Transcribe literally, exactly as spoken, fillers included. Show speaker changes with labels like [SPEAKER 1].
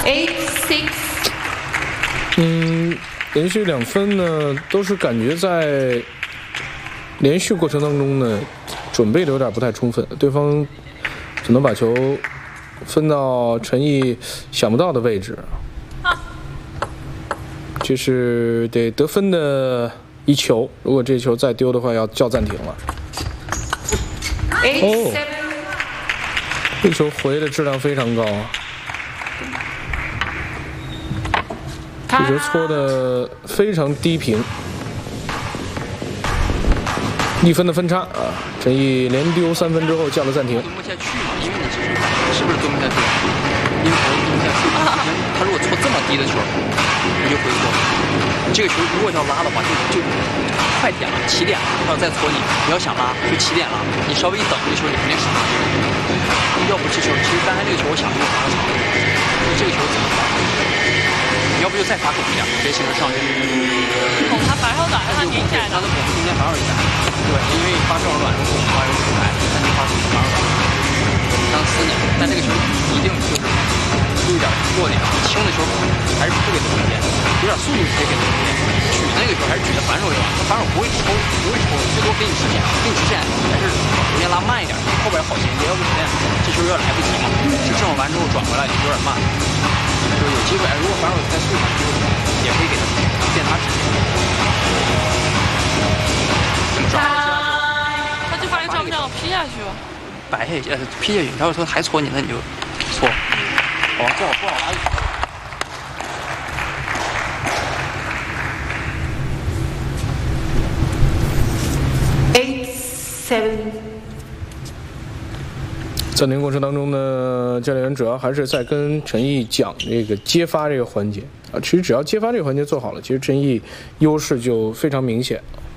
[SPEAKER 1] eight six。
[SPEAKER 2] 嗯，连续两分呢，都是感觉在连续过程当中呢，准备的有点不太充分，对方只能把球分到陈毅想不到的位置。这是得得分的一球，如果这球再丢的话，要叫暂停了。哦，这球回的质量非常高啊！这球搓的非常低平，一分的分差啊！陈毅连丢三分之后叫了暂停。
[SPEAKER 3] 蹲不下去，因为你是是不是蹲不下去？因为蹲不下去，他如果搓这么低的球，你就回搓。这个球如果要拉的话，就就快点了，起点了。他要再搓你，不要想拉，就起点了。你稍微一等，这个球你肯定傻。要不这球，其实刚才这个球我想用罚长，这个球怎么罚？你要不就再罚拱一点，别形成上去。
[SPEAKER 4] 拱他罚手短，让他拧起来的。
[SPEAKER 3] 他的拱中间罚手一下，对，因为罚这种短，拱的话又出来，但你罚手罚手短，当死你。但这个球一定就是有点弱点，轻的球还是不给他空间，有点速度可以给他空间。举那个球还是举的反手就完，他反手不会抽，不会抽，最多给你直线，给你直线还是中间拉慢一点，后边好衔接，要不直线这球有点来不及嘛，就正完之后转回来有点慢。就有机会，如果反手在速度上也可以给他变他直线。怎么抓？
[SPEAKER 4] 他就发现上不上劈下去吧。
[SPEAKER 3] 摆下去，呃，劈下去。他要说还搓你，那你就搓。好吧，做好做好拉就好。
[SPEAKER 1] eight seven。
[SPEAKER 2] 暂停过程当中呢，教练员主要还是在跟陈毅讲这个接发这个环节啊。其实只要接发这个环节做好了，其实陈毅优势就非常明显。